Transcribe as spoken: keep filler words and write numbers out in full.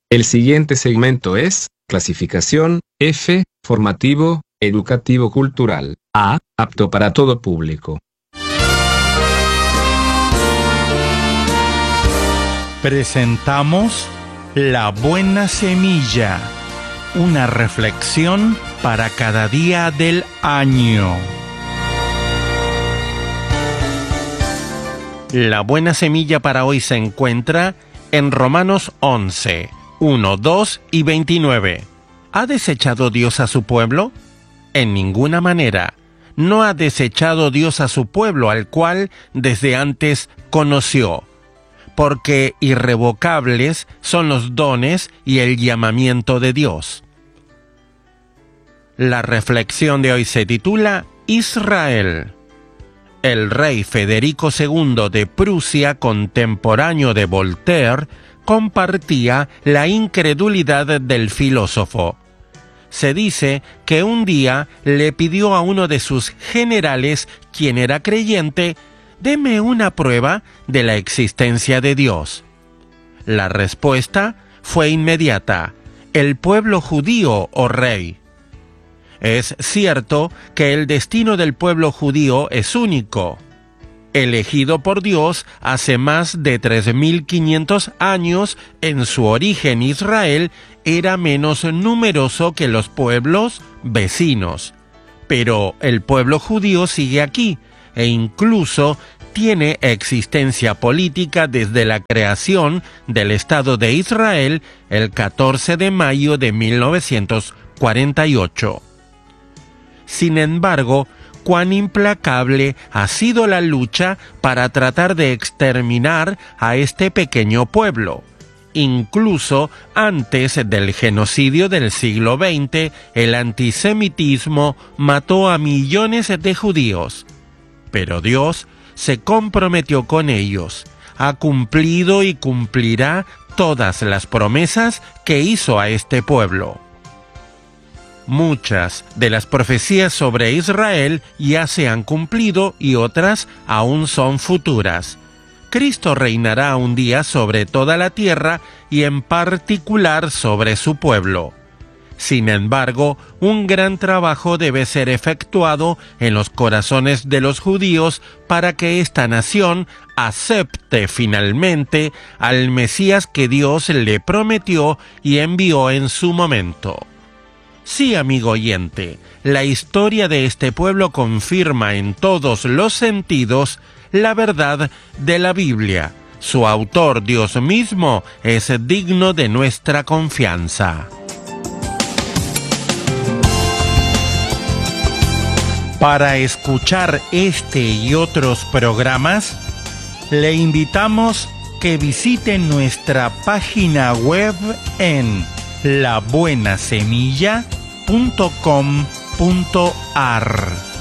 El siguiente segmento es clasificación F, formativo, educativo cultural. A, apto para todo público. Presentamos La Buena Semilla, una reflexión para cada día del año. La buena semilla para hoy se encuentra en Romanos once, uno, dos y veintinueve. ¿Ha desechado Dios a su pueblo? En ninguna manera. No ha desechado Dios a su pueblo, al cual desde antes conoció, porque irrevocables son los dones y el llamamiento de Dios. La reflexión de hoy se titula Israel. El rey Federico segundo de Prusia, contemporáneo de Voltaire, compartía la incredulidad del filósofo. Se dice que un día le pidió a uno de sus generales, quien era creyente, «Deme una prueba de la existencia de Dios». La respuesta fue inmediata: «El pueblo judío, oh rey». Es cierto que el destino del pueblo judío es único. Elegido por Dios hace más de tres mil quinientos años, en su origen Israel era menos numeroso que los pueblos vecinos. Pero el pueblo judío sigue aquí, e incluso tiene existencia política desde la creación del Estado de Israel el catorce de mayo de mil novecientos cuarenta y ocho. Sin embargo, cuán implacable ha sido la lucha para tratar de exterminar a este pequeño pueblo. Incluso antes del genocidio del siglo veinte, el antisemitismo mató a millones de judíos. Pero Dios se comprometió con ellos, ha cumplido y cumplirá todas las promesas que hizo a este pueblo. Muchas de las profecías sobre Israel ya se han cumplido y otras aún son futuras. Cristo reinará un día sobre toda la tierra y en particular sobre su pueblo. Sin embargo, un gran trabajo debe ser efectuado en los corazones de los judíos para que esta nación acepte finalmente al Mesías que Dios le prometió y envió en su momento. Sí, amigo oyente, la historia de este pueblo confirma en todos los sentidos la verdad de la Biblia. Su autor, Dios mismo, es digno de nuestra confianza. Para escuchar este y otros programas, le invitamos que visite nuestra página web en la buena semilla punto com punto ar.